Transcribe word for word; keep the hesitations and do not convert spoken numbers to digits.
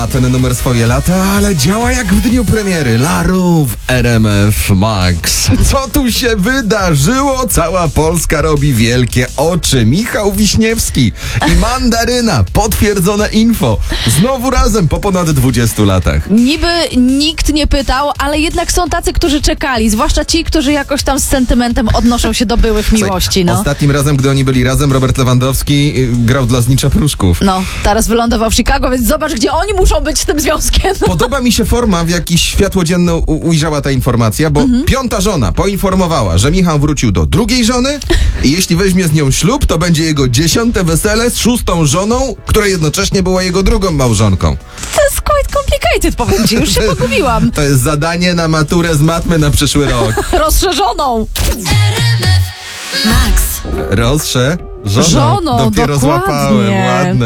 Ma ten numer swoje lata, ale działa jak w dniu premiery. Laru w R M F Max. Co tu się wydarzyło? Cała Polska robi wielkie oczy. Michał Wiśniewski i Mandaryna. Potwierdzone info. Znowu razem po ponad dwudziestu latach. Niby nikt nie pytał, ale jednak są tacy, którzy czekali. Zwłaszcza ci, którzy jakoś tam z sentymentem odnoszą się do byłych miłości. No. Ostatnim razem, gdy oni byli razem, Robert Lewandowski y, grał dla Znicza Pruszków. No, teraz wylądował w Chicago, więc zobacz, gdzie oni muszą być z tym związkiem. Podoba mi się forma, w jaki światło dzienne u- ujrzała ta informacja, bo Mhm. piąta żona poinformowała, że Michał wrócił do drugiej żony i jeśli weźmie z nią ślub, to będzie jego dziesiąte wesele z szóstą żoną, która jednocześnie była jego drugą małżonką. To jest quite complicated, powiem ci, już się pogubiłam. To jest zadanie na maturę z matmy na przyszły rok. Rozszerzoną. Max. Rozsze? Żoną. Żoną, Dopiero dokładnie. złapałem, ładne.